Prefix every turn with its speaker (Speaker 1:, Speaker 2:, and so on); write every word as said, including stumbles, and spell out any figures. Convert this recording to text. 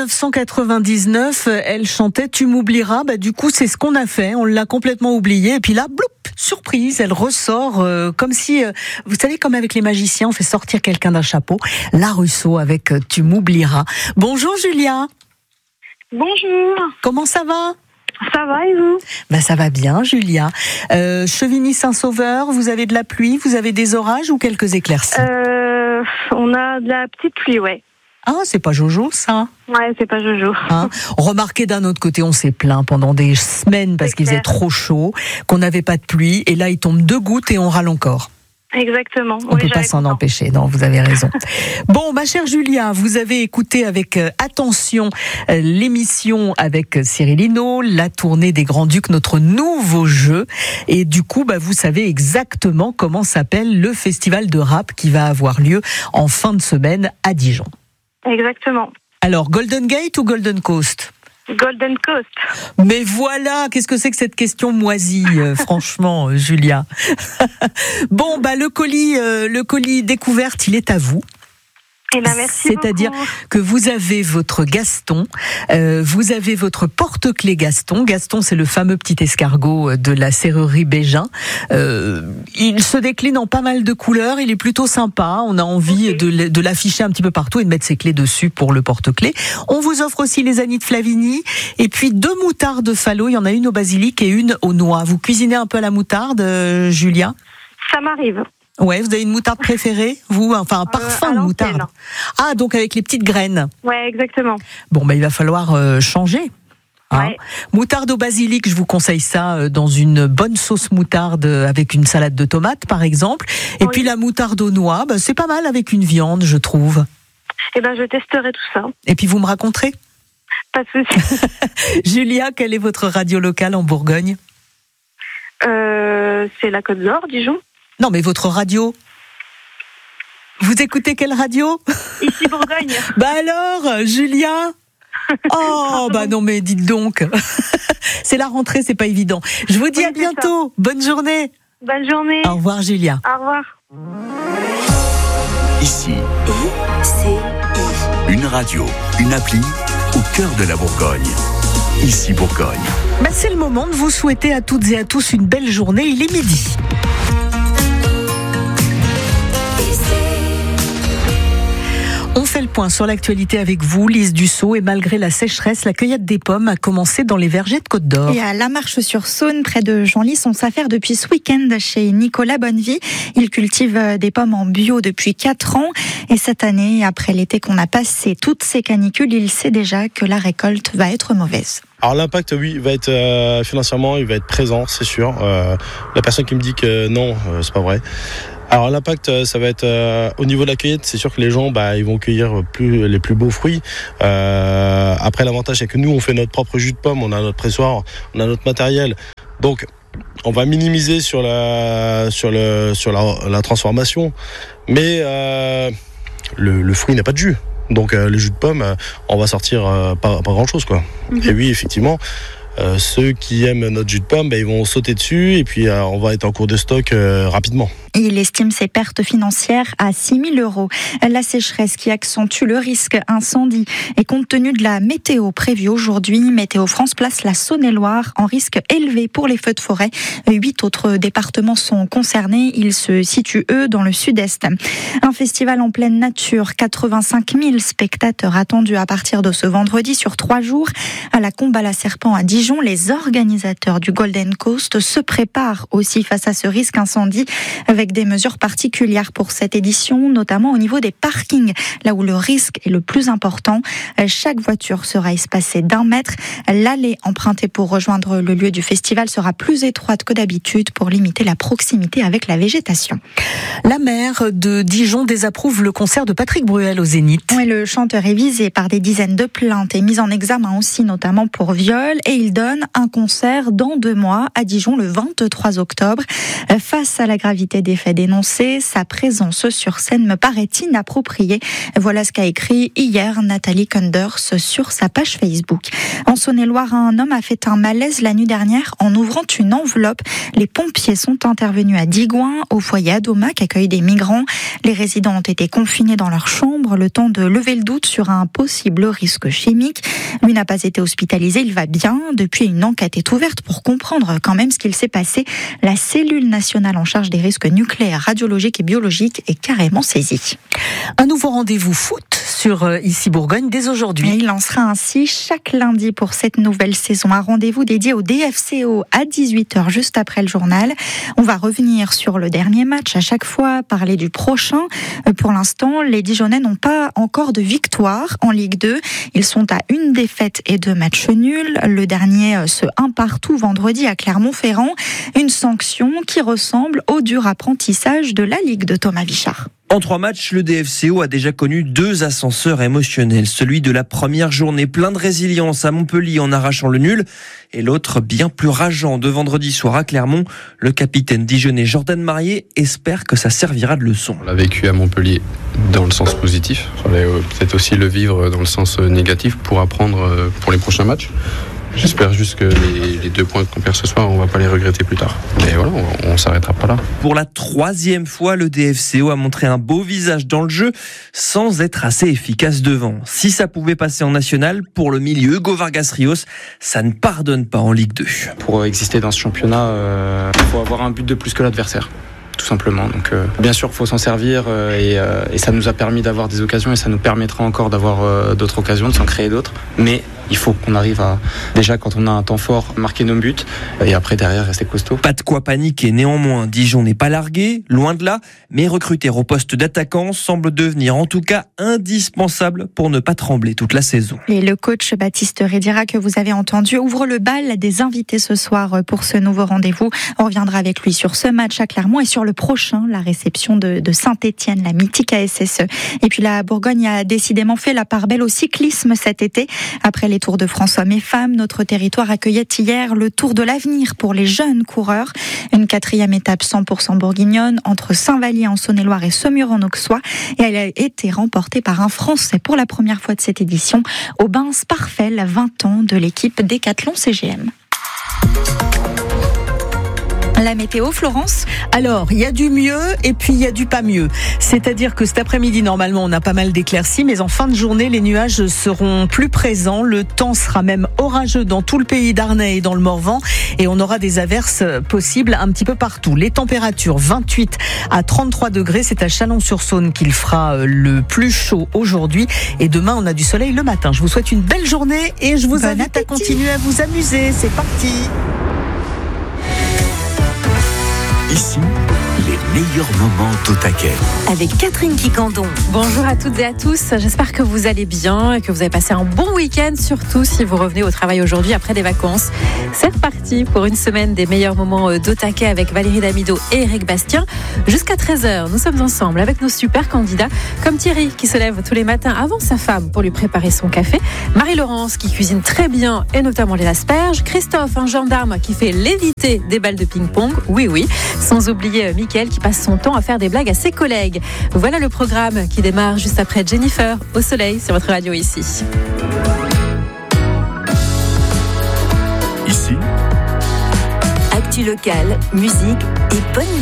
Speaker 1: neuf cent quatre-vingt-dix-neuf, elle chantait Tu m'oublieras. Bah, du coup, c'est ce qu'on a fait. On l'a complètement oubliée. Et puis là, bloup, surprise, elle ressort euh, comme si, euh, vous savez, comme avec les magiciens, on fait sortir quelqu'un d'un chapeau. La Russo avec euh, Tu m'oublieras. Bonjour Julia.
Speaker 2: Bonjour.
Speaker 1: Comment ça va ?
Speaker 2: Ça va et vous ?
Speaker 1: Ben ça va bien, Julia. Euh, Chevigny-Saint-Sauveur, vous avez de la pluie, vous avez des orages ou quelques éclaircies ?
Speaker 2: euh, On a de la petite pluie, ouais.
Speaker 1: Ah, c'est pas Jojo, ça ?
Speaker 2: Ouais, c'est pas Jojo.
Speaker 1: Hein ? Remarquez, d'un autre côté, on s'est plaint pendant des semaines parce
Speaker 2: C'est
Speaker 1: qu'il faisait
Speaker 2: clair.
Speaker 1: trop chaud, qu'on n'avait pas de pluie, et là, il tombe deux gouttes et on râle encore.
Speaker 2: Exactement.
Speaker 1: On
Speaker 2: oui,
Speaker 1: peut pas
Speaker 2: j'avais
Speaker 1: s'en
Speaker 2: content.
Speaker 1: empêcher. Non, vous avez raison. Bon, ma chère Julia, vous avez écouté avec euh, attention euh, l'émission avec euh, Cyril Hinault, la tournée des Grands Ducs, notre nouveau jeu. Et du coup, bah, vous savez exactement comment s'appelle le festival de rap qui va avoir lieu en fin de semaine à Dijon.
Speaker 2: Exactement.
Speaker 1: Alors, Golden Gate ou Golden Coast ?
Speaker 2: Golden Coast.
Speaker 1: Mais voilà, qu'est-ce que c'est que cette question moisie, euh, franchement, euh, Julia. Bon, bah le colis, euh, le colis découverte, il est à vous.
Speaker 2: Eh ben, merci
Speaker 1: C'est-à-dire
Speaker 2: beaucoup.
Speaker 1: que vous avez votre Gaston, euh, vous avez votre porte-clés Gaston. Gaston, c'est le fameux petit escargot de la serrurerie Bégin. Euh, il se décline en pas mal de couleurs, il est plutôt sympa. On a envie
Speaker 2: Okay.
Speaker 1: de, de l'afficher un petit peu partout et de mettre ses clés dessus pour le porte-clés. On vous offre aussi les Annies de Flavigny et puis deux moutardes Fallot. Il y en a une au basilic et une aux noix. Vous cuisinez un peu à la moutarde, euh, Julia ?
Speaker 2: Ça m'arrive.
Speaker 1: Ouais, vous avez une moutarde préférée, vous ? Enfin, un parfum
Speaker 2: à
Speaker 1: de moutarde.
Speaker 2: l'ancienne.
Speaker 1: Ah, donc avec les petites graines.
Speaker 2: Ouais, exactement.
Speaker 1: Bon, bah, il va falloir euh, changer. Hein.
Speaker 2: Ouais.
Speaker 1: Moutarde au basilic, je vous conseille ça euh, dans une bonne sauce moutarde euh, avec une salade de tomates, par exemple. Et
Speaker 2: Oui.
Speaker 1: puis la moutarde aux noix, bah, c'est pas mal avec une viande, je trouve.
Speaker 2: Eh ben, je testerai tout ça.
Speaker 1: Et puis vous me raconterez.
Speaker 2: Pas de souci.
Speaker 1: Julia, quelle est votre radio locale en Bourgogne ?
Speaker 2: euh, c'est la Côte d'Or, Dijon.
Speaker 1: Non, mais votre radio. Vous écoutez quelle radio ?
Speaker 2: Ici, Bourgogne.
Speaker 1: Bah alors, Julia ? Oh, bah non, mais dites donc. C'est la rentrée, c'est pas évident. Je vous dis
Speaker 2: Oui,
Speaker 1: à
Speaker 2: c'est
Speaker 1: bientôt. Bonne journée.
Speaker 2: Bonne journée.
Speaker 1: Au revoir, Julia.
Speaker 2: Au revoir.
Speaker 3: Ici,
Speaker 4: I C I.
Speaker 3: une radio, une appli au cœur de la Bourgogne. Ici Bourgogne.
Speaker 1: Bah, c'est le moment de vous souhaiter à toutes et à tous une belle journée. Il est midi. On fait le point sur l'actualité avec vous, Lise Dussault, et malgré la sécheresse, la cueillette des pommes a commencé dans les vergers de Côte d'Or.
Speaker 5: Et à La Marche-sur-Saône, près de Genlis, on s'affaire depuis ce week-end chez Nicolas Bonnevie. Il cultive des pommes en bio depuis quatre ans. Et cette année, après l'été qu'on a passé, toutes ces canicules, il sait déjà que la récolte va être mauvaise.
Speaker 6: Alors l'impact, oui, va être euh, financièrement, il va être présent, c'est sûr. Euh, la personne qui me dit que non, euh, c'est pas vrai. Alors l'impact, ça va être euh, au niveau de la cueillette, c'est sûr que les gens, bah, ils vont cueillir plus, les plus beaux fruits. Euh, après, l'avantage, c'est que nous, on fait notre propre jus de pomme, on a notre pressoir, on a notre matériel. Donc, on va minimiser sur la, sur le, sur la, la transformation, mais euh, le, le fruit n'a pas de jus. Donc, euh, le jus de pomme, euh, on va sortir euh, pas, pas grand-chose, quoi. Mm-hmm. Et oui, effectivement. Euh, ceux qui aiment notre jus de pomme, ben, ils vont sauter dessus et puis euh, on va être en cours de stock euh, rapidement.
Speaker 5: Il estime ses pertes financières à six mille euros. La sécheresse qui accentue le risque incendie et compte tenu de la météo prévue aujourd'hui, Météo France place la Saône-et-Loire en risque élevé pour les feux de forêt. Huit autres départements sont concernés. Ils se situent, eux, dans le sud-est. Un festival en pleine nature. quatre-vingt-cinq mille spectateurs attendus à partir de ce vendredi sur trois jours à la Combe à la Serpent à Dijon. Les organisateurs du Golden Coast se préparent aussi face à ce risque incendie avec des mesures particulières pour cette édition, notamment au niveau des parkings, là où le risque est le plus important. Chaque voiture sera espacée d'un mètre. L'allée empruntée pour rejoindre le lieu du festival sera plus étroite que d'habitude pour limiter la proximité avec la végétation.
Speaker 1: La maire de Dijon désapprouve le concert de Patrick Bruel au Zénith.
Speaker 5: Oui, le chanteur est visé par des dizaines de plaintes et mis en examen aussi, notamment pour viol, et il donne un concert dans deux mois à Dijon le vingt-trois octobre. Face à la gravité des des faits dénoncés, sa présence sur scène me paraît inappropriée. Voilà ce qu'a écrit hier Nathalie Kunders sur sa page Facebook. En Saône-et-Loire, un homme a fait un malaise la nuit dernière en ouvrant une enveloppe. Les pompiers sont intervenus à Digoin, au foyer Adoma qui accueille des migrants. Les résidents ont été confinés dans leur chambre, le temps de lever le doute sur un possible risque chimique. Lui n'a pas été hospitalisé, il va bien. Depuis, une enquête est ouverte pour comprendre quand même ce qu'il s'est passé. La cellule nationale en charge des risques nucléaires, radiologiques et biologiques est carrément saisie.
Speaker 1: Un nouveau rendez-vous foot sur euh, Ici Bourgogne dès aujourd'hui.
Speaker 5: Et il lancera ainsi chaque lundi pour cette nouvelle saison un rendez-vous dédié au D F C O à dix-huit heures juste après le journal. On va revenir sur le dernier match à chaque fois, parler du prochain. Pour l'instant, les Dijonnais n'ont pas encore de victoire en Ligue deux. Ils sont à une défaite et deux matchs nuls. Le dernier, ce un partout vendredi à Clermont-Ferrand. Une sanction qui ressemble au dur apprentissage de la Ligue de Thomas Vichard.
Speaker 7: En trois matchs, le D F C O a déjà connu deux ascenseurs émotionnels. Celui de la première journée, plein de résilience à Montpellier en arrachant le nul, et l'autre bien plus rageant de vendredi soir à Clermont. Le capitaine dijonnais Jordan Marier espère que ça servira de leçon.
Speaker 8: On l'a vécu à Montpellier dans le sens positif. Il fallait peut-être aussi le vivre dans le sens négatif pour apprendre pour les prochains matchs. J'espère juste que les, les deux points qu'on perd ce soir, on ne va pas les regretter plus tard. Mais voilà, on ne s'arrêtera pas là.
Speaker 7: Pour la troisième fois, le D F C O a montré un beau visage dans le jeu, sans être assez efficace devant. Si ça pouvait passer en national, pour le milieu, Hugo Vargas Rios, ça ne pardonne pas en Ligue deux.
Speaker 9: Pour exister dans ce championnat, euh, il faut avoir un but de plus que l'adversaire. Tout simplement. Donc, euh, bien sûr, il faut s'en servir euh, et, euh, et ça nous a permis d'avoir des occasions et ça nous permettra encore d'avoir euh, d'autres occasions, de s'en créer d'autres. Mais il faut qu'on arrive à, déjà quand on a un temps fort, marquer nos buts et après derrière rester costaud.
Speaker 7: Pas de quoi paniquer néanmoins. Dijon n'est pas largué, loin de là, mais recruter au poste d'attaquant semble devenir en tout cas indispensable pour ne pas trembler toute la saison.
Speaker 5: Et le coach Baptiste Rédira que vous avez entendu ouvre le bal des invités ce soir pour ce nouveau rendez-vous. On reviendra avec lui sur ce match à Clermont et sur le prochain, la réception de, de Saint-Étienne, la mythique A S S E. Et puis la Bourgogne a décidément fait la part belle au cyclisme cet été. Après les Tours de France hommes et femmes, notre territoire accueillait hier le Tour de l'avenir pour les jeunes coureurs. Une quatrième étape cent pour cent bourguignonne entre Saint-Vallier en Saône-et-Loire et Saumur en Auxois. Et elle a été remportée par un Français pour la première fois de cette édition, Aubin Sparfel, vingt ans, de l'équipe Décathlon C G M. La météo, Florence ?
Speaker 1: Alors, il y a du mieux et puis il y a du pas mieux. C'est-à-dire que cet après-midi, normalement, on a pas mal d'éclaircies, mais en fin de journée, les nuages seront plus présents. Le temps sera même orageux dans tout le pays d'Arnais et dans le Morvan. Et on aura des averses possibles un petit peu partout. Les températures, vingt-huit à trente-trois degrés. C'est à Chalon-sur-Saône qu'il fera le plus chaud aujourd'hui. Et demain, on a du soleil le matin. Je vous souhaite une belle journée et je vous
Speaker 5: bon
Speaker 1: invite
Speaker 5: appétit.
Speaker 1: à continuer à vous amuser. C'est parti.
Speaker 3: Ici, les meilleurs moments d'Otaquet.
Speaker 4: Avec Catherine Quicandon.
Speaker 10: Bonjour à toutes et à tous, j'espère que vous allez bien et que vous avez passé un bon week-end, surtout si vous revenez au travail aujourd'hui après des vacances. C'est reparti pour une semaine des meilleurs moments d'Otaquet avec Valérie Damido et Eric Bastien. Jusqu'à treize heures, nous sommes ensemble avec nos super candidats, comme Thierry qui se lève tous les matins avant sa femme pour lui préparer son café, Marie-Laurence qui cuisine très bien et notamment les asperges, Christophe, un gendarme qui fait léviter des balles de ping-pong, oui oui, sans oublier Mickaël qui passe son temps à faire des blagues à ses collègues. Voilà le programme qui démarre juste après Jennifer au soleil sur votre radio ici.
Speaker 3: Ici,
Speaker 4: Actu locale, musique et bonne